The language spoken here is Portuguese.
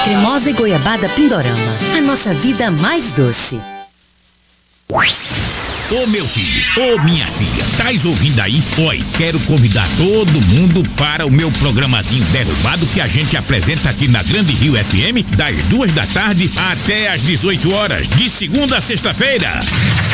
cremosa e goiabada Pindorama. A nossa vida mais doce. Ô meu filho, ô minha filha, tais ouvindo aí? Oi, quero convidar todo mundo para o meu programazinho Derrubado que a gente apresenta aqui na Grande Rio FM das 2 da tarde até às 18 horas, de segunda a sexta-feira.